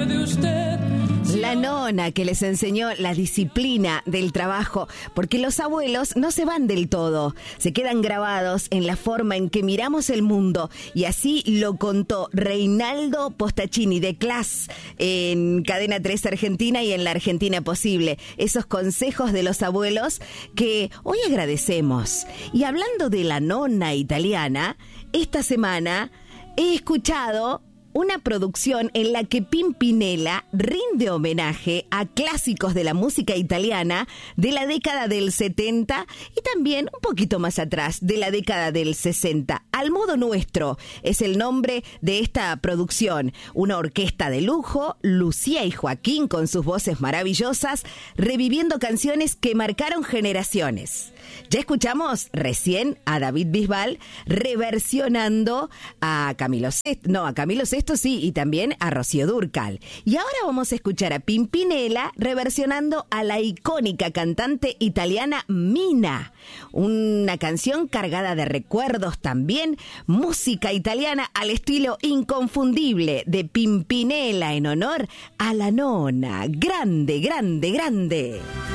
acordarme de usted. La nona que les enseñó la disciplina del trabajo, porque los abuelos no se van del todo, se quedan grabados en la forma en que miramos el mundo, y así lo contó Reinaldo Postacini de Class en Cadena 3 Argentina y en La Argentina Posible. Esos consejos de los abuelos que hoy agradecemos. Y hablando de la nona italiana, esta semana he escuchado una producción en la que Pimpinela rinde homenaje a clásicos de la música italiana de la década del 70 y también un poquito más atrás, de la década del 60. Al modo nuestro es el nombre de esta producción. Una orquesta de lujo, Lucía y Joaquín con sus voces maravillosas, reviviendo canciones que marcaron generaciones. Ya escuchamos recién a David Bisbal reversionando a Camilo Sesto, sí, y también a Rocío Dúrcal. Y ahora vamos a escuchar a Pimpinela reversionando a la icónica cantante italiana Mina. Una canción cargada de recuerdos también, música italiana al estilo inconfundible de Pimpinela en honor a la nona. Grande, grande, grande.